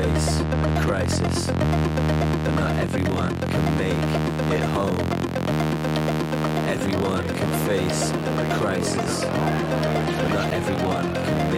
face a crisis, but not everyone can make it home. Everyone can face a crisis, but not everyone can make